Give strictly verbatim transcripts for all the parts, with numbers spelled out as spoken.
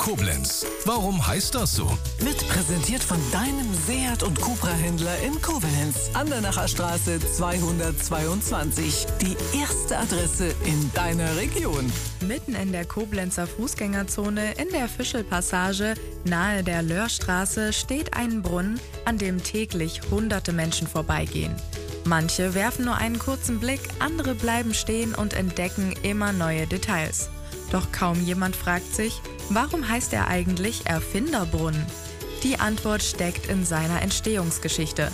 Koblenz. Warum heißt das so? Wird präsentiert von deinem Seat und Cupra-Händler in Koblenz. Andernacher Straße zweihundertzweiundzwanzig. Die erste Adresse in deiner Region. Mitten in der Koblenzer Fußgängerzone in der Fischelpassage nahe der Löhrstraße steht ein Brunnen, an dem täglich hunderte Menschen vorbeigehen. Manche werfen nur einen kurzen Blick, andere bleiben stehen und entdecken immer neue Details. Doch kaum jemand fragt sich, warum heißt er eigentlich Erfinderbrunnen? Die Antwort steckt in seiner Entstehungsgeschichte.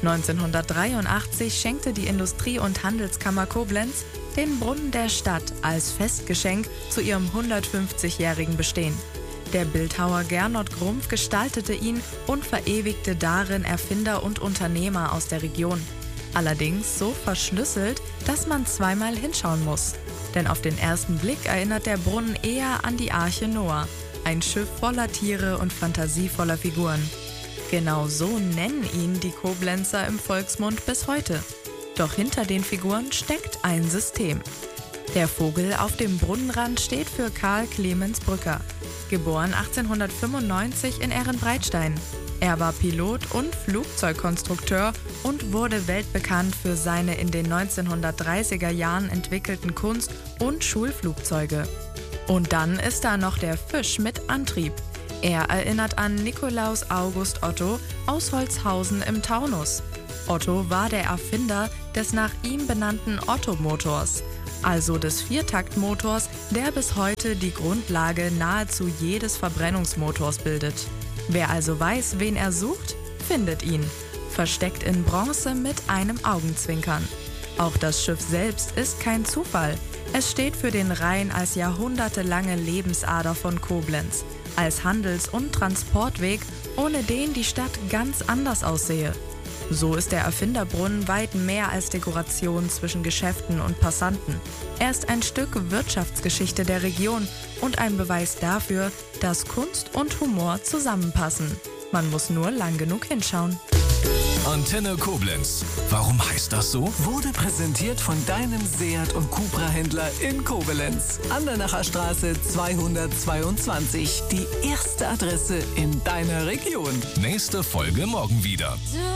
neunzehnhundertdreiundachtzig schenkte die Industrie- und Handelskammer Koblenz den Brunnen der Stadt als Festgeschenk zu ihrem hundertfünfzigjährigen Bestehen. Der Bildhauer Gernot Grumpf gestaltete ihn und verewigte darin Erfinder und Unternehmer aus der Region. Allerdings so verschlüsselt, dass man zweimal hinschauen muss. Denn auf den ersten Blick erinnert der Brunnen eher an die Arche Noah, ein Schiff voller Tiere und fantasievoller Figuren. Genau so nennen ihn die Koblenzer im Volksmund bis heute. Doch hinter den Figuren steckt ein System. Der Vogel auf dem Brunnenrand steht für Karl Clemens Brücker, geboren achtzehnhundertfünfundneunzig in Ehrenbreitstein. Er war Pilot und Flugzeugkonstrukteur und wurde weltbekannt für seine in den neunzehnhundertdreißiger Jahren entwickelten Kunst- und Schulflugzeuge. Und dann ist da noch der Fisch mit Antrieb. Er erinnert an Nikolaus August Otto aus Holzhausen im Taunus. Otto war der Erfinder des nach ihm benannten Otto-Motors, also des Viertaktmotors, der bis heute die Grundlage nahezu jedes Verbrennungsmotors bildet. Wer also weiß, wen er sucht, findet ihn. Versteckt in Bronze mit einem Augenzwinkern. Auch das Schiff selbst ist kein Zufall. Es steht für den Rhein als jahrhundertelange Lebensader von Koblenz, als Handels- und Transportweg, ohne den die Stadt ganz anders aussehe. So ist der Erfinderbrunnen weit mehr als Dekoration zwischen Geschäften und Passanten. Er ist ein Stück Wirtschaftsgeschichte der Region und ein Beweis dafür, dass Kunst und Humor zusammenpassen. Man muss nur lang genug hinschauen. Antenne Koblenz. Warum heißt das so? Wurde präsentiert von deinem Seat und Cupra-Händler in Koblenz. Andernacher Straße zweihundertzweiundzwanzig. Die erste Adresse in deiner Region. Nächste Folge morgen wieder.